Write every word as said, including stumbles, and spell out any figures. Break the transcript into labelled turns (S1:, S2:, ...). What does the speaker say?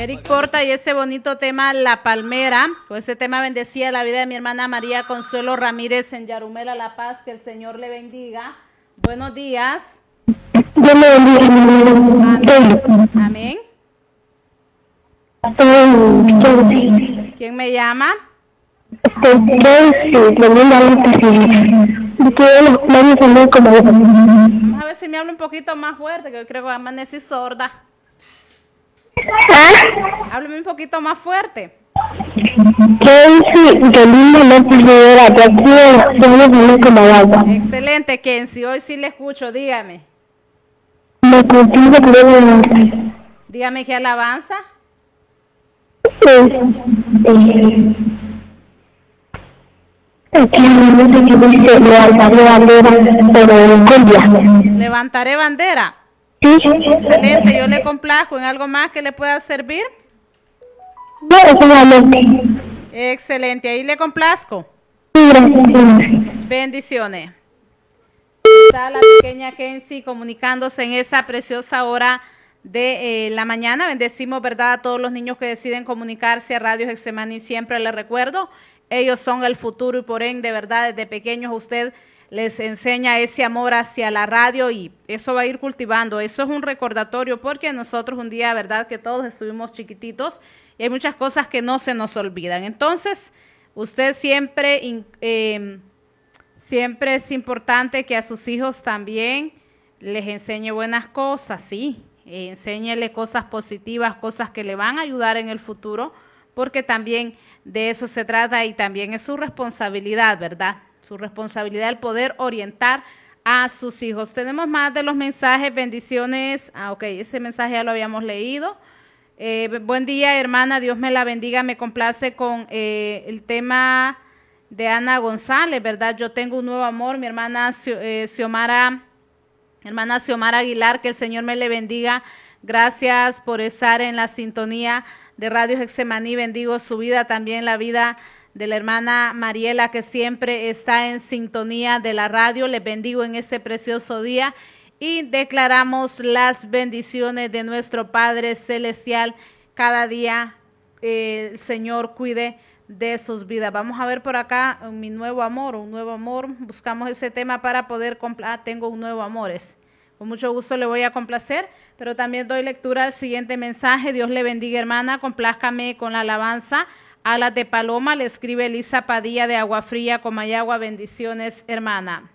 S1: Eric Porta y ese bonito tema La Palmera, con ese tema bendecía la vida de mi hermana María Consuelo Ramírez en Yarumela, La Paz, que el Señor le bendiga. Buenos días.
S2: Dios le bendiga.
S1: Amén. Amén. ¿Quién me llama? Vamos a ver si me habla un poquito más fuerte, que yo creo que amanecí sorda.
S2: ¿Ah?
S1: Háblame un poquito más fuerte. Excelente, Kenzie. Hoy sí le escucho. Dígame. Dígame qué alabanza. Levantaré bandera.
S2: Sí.
S1: Excelente, yo le complazco. ¿En algo más que le pueda servir?
S2: No, solamente.
S1: Excelente, ahí le complazco.
S2: Sí, gracias.
S1: Bendiciones. Está la pequeña Kenzie comunicándose en esa preciosa hora de eh, la mañana. Bendecimos, ¿verdad?, a todos los niños que deciden comunicarse a Radio Getsemaní. Siempre les recuerdo, ellos son el futuro y por ende, ¿verdad?, desde pequeños usted les enseña ese amor hacia la radio y eso va a ir cultivando. Eso es un recordatorio porque nosotros un día, ¿verdad?, que todos estuvimos chiquititos y hay muchas cosas que no se nos olvidan. Entonces, usted siempre, eh, siempre es importante que a sus hijos también les enseñe buenas cosas, sí, eh, enséñele cosas positivas, cosas que le van a ayudar en el futuro, porque también de eso se trata y también es su responsabilidad, ¿verdad?, su responsabilidad el poder orientar a sus hijos. Tenemos más de los mensajes, bendiciones. Ah, ok, ese mensaje ya lo habíamos leído. Eh, buen día, hermana, Dios me la bendiga. Me complace con eh, el tema de Ana González, ¿verdad? Yo tengo un nuevo amor, mi hermana eh, Xiomara, hermana Xiomara Aguilar, que el Señor me le bendiga. Gracias por estar en la sintonía de Radio Getsemaní. Bendigo su vida, también la vida de la hermana Mariela, que siempre está en sintonía de la radio. Les bendigo en ese precioso día y declaramos las bendiciones de nuestro Padre Celestial. Cada día eh, el Señor cuide de sus vidas. Vamos a ver por acá mi nuevo amor, un nuevo amor. Buscamos ese tema para poder complacer. Ah, tengo un nuevo amor. Es. Con mucho gusto le voy a complacer, pero también doy lectura al siguiente mensaje. Dios le bendiga, hermana. Complázcame con la alabanza Alas de Paloma. Le escribe Elisa Padilla de Agua Fría, Comayagua. Bendiciones, hermana.